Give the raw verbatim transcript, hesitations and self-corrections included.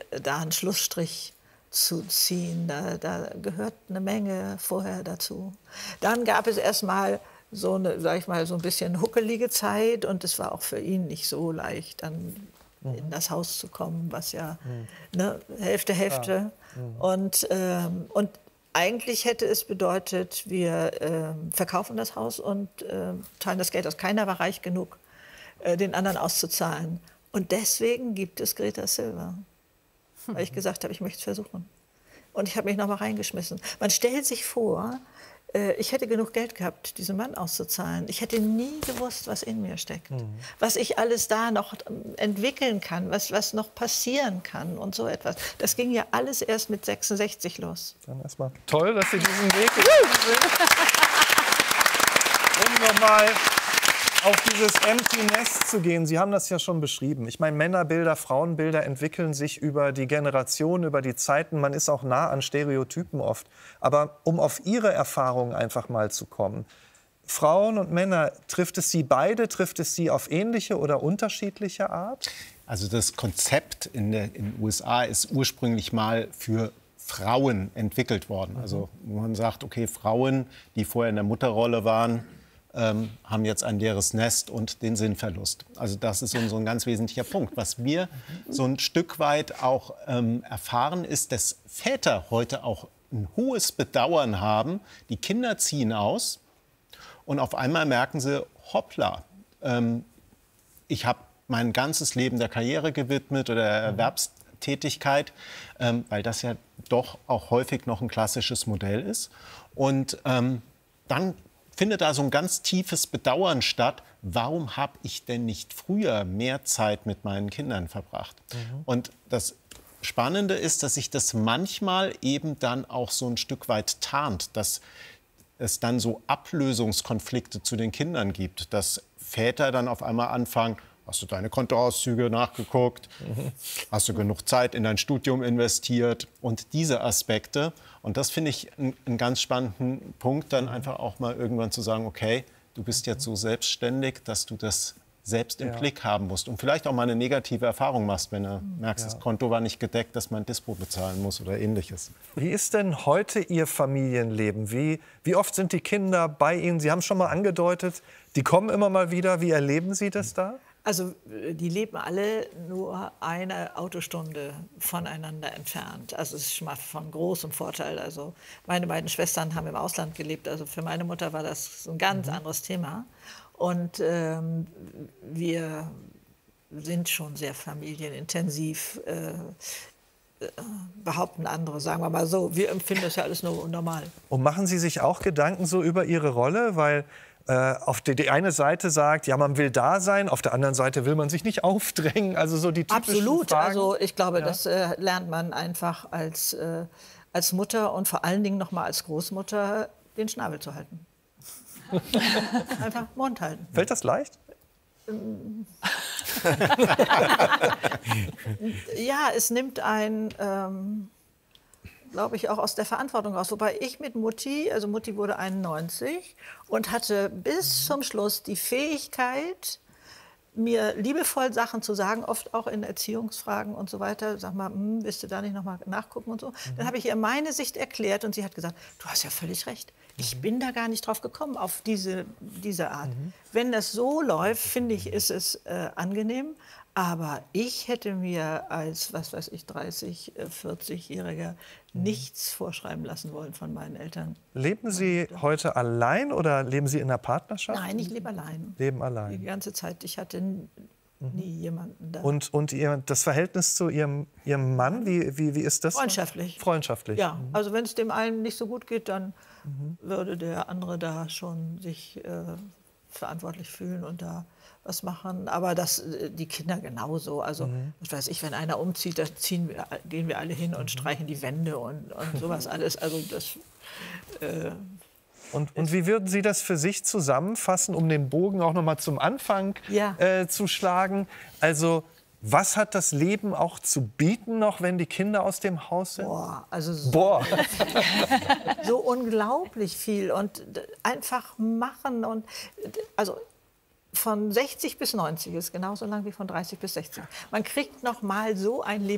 da einen Schlussstrich zu ziehen. Da, da gehört eine Menge vorher dazu. Dann gab es erst mal so eine, sag ich mal, so ein bisschen huckelige Zeit und es war auch für ihn nicht so leicht, dann mhm. in das Haus zu kommen, was ja mhm. ne, Hälfte, Hälfte. Ja. Mhm. Und, ähm, und eigentlich hätte es bedeutet, wir äh, verkaufen das Haus und äh, teilen das Geld aus. Keiner war reich genug, äh, den anderen auszuzahlen. Und deswegen gibt es Greta Silver. Weil ich gesagt habe, ich möchte es versuchen. Und ich habe mich noch mal reingeschmissen. Man stellt sich vor, äh, ich hätte genug Geld gehabt, diesen Mann auszuzahlen. Ich hätte nie gewusst, was in mir steckt. Mhm. Was ich alles da noch entwickeln kann, was, was noch passieren kann und so etwas. Das ging ja alles erst mit sechsundsechzig los. Dann erstmal toll, dass Sie diesen Weg gegangen sind. Um noch mal auf dieses Empty Nest zu gehen. Sie haben das ja schon beschrieben. Ich meine, Männerbilder, Frauenbilder entwickeln sich über die Generationen, über die Zeiten. Man ist auch nah an Stereotypen oft. Aber um auf Ihre Erfahrungen einfach mal zu kommen. Frauen und Männer, trifft es Sie beide? Trifft es Sie auf ähnliche oder unterschiedliche Art? Also das Konzept in, der, in den U S A ist ursprünglich mal für Frauen entwickelt worden. Mhm. Also man sagt, okay, Frauen, die vorher in der Mutterrolle waren, Ähm, haben jetzt ein leeres Nest und den Sinnverlust. Also das ist so, so ein ganz wesentlicher Punkt. Was wir so ein Stück weit auch ähm, erfahren, ist, dass Väter heute auch ein hohes Bedauern haben. Die Kinder ziehen aus und auf einmal merken sie, hoppla, ähm, ich habe mein ganzes Leben der Karriere gewidmet oder der Erwerbstätigkeit, ähm, weil das ja doch auch häufig noch ein klassisches Modell ist. Und ähm, dann findet da so ein ganz tiefes Bedauern statt. Warum habe ich denn nicht früher mehr Zeit mit meinen Kindern verbracht? Mhm. Und das Spannende ist, dass sich das manchmal eben dann auch so ein Stück weit tarnt, dass es dann so Ablösungskonflikte zu den Kindern gibt, dass Väter dann auf einmal anfangen, hast du deine Kontoauszüge nachgeguckt? Mhm. Hast du genug Zeit in dein Studium investiert? Und diese Aspekte. Und das finde ich einen ganz spannenden Punkt, dann einfach auch mal irgendwann zu sagen, okay, du bist jetzt so selbstständig, dass du das selbst im ja. Blick haben musst. Und vielleicht auch mal eine negative Erfahrung machst, wenn du merkst, ja. das Konto war nicht gedeckt, dass man Dispo bezahlen muss oder Ähnliches. Wie ist denn heute Ihr Familienleben? Wie, wie oft sind die Kinder bei Ihnen? Sie haben es schon mal angedeutet, die kommen immer mal wieder. Wie erleben Sie das da? Also die leben alle nur eine Autostunde voneinander entfernt. Also es ist schon mal von großem Vorteil. Also meine beiden Schwestern haben im Ausland gelebt. Also für meine Mutter war das ein ganz mhm. anderes Thema. Und ähm, wir sind schon sehr familienintensiv, äh, behaupten andere, sagen wir mal so. Wir empfinden das ja alles nur normal. Und machen Sie sich auch Gedanken so über Ihre Rolle? Weil auf die, die eine Seite sagt, ja, man will da sein, auf der anderen Seite will man sich nicht aufdrängen. Also so die typischen Absolut. Fragen. Also ich glaube, ja. das äh, lernt man einfach als, äh, als Mutter und vor allen Dingen noch mal als Großmutter, den Schnabel zu halten. Einfach Mund halten. Fällt das leicht? Ja, es nimmt ein... Ähm, glaube ich, auch aus der Verantwortung raus. Wobei ich mit Mutti, also Mutti wurde einundneunzig und hatte bis zum Schluss die Fähigkeit, mir liebevoll Sachen zu sagen, oft auch in Erziehungsfragen und so weiter. Sag mal, hm, willst du da nicht noch mal nachgucken und so. Mhm. Dann habe ich ihr meine Sicht erklärt und sie hat gesagt, du hast ja völlig recht. Ich mhm. bin da gar nicht drauf gekommen, auf diese, diese Art. Mhm. Wenn das so läuft, finde ich, ist es äh, angenehm. Aber ich hätte mir als, was weiß ich, dreißig-, vierzigjähriger nichts vorschreiben lassen wollen von meinen Eltern. Leben Sie heute allein oder leben Sie in einer Partnerschaft? Nein, ich lebe allein. Leben allein. Die ganze Zeit. Ich hatte nie mhm. jemanden da. Und, und ihr, das Verhältnis zu Ihrem, Ihrem Mann, wie, wie, wie ist das? Freundschaftlich. Freundschaftlich. Ja, mhm. also wenn es dem einen nicht so gut geht, dann mhm. würde der andere da schon sich äh, verantwortlich fühlen und da was machen. Aber das, die Kinder genauso. Also, mhm. was weiß ich, wenn einer umzieht, dann ziehen wir, gehen wir alle hin und mhm. streichen die Wände und, und sowas alles. Also das... Äh, Und, und wie würden Sie das für sich zusammenfassen, um den Bogen auch noch mal zum Anfang ja. äh, zu schlagen? Also, was hat das Leben auch zu bieten noch, wenn die Kinder aus dem Haus sind? Boah, also so, Boah. so unglaublich viel. Und einfach machen. Und, also, von sechzig bis neunzig ist genauso lang wie von dreißig bis sechzig. Man kriegt noch mal so ein Leben.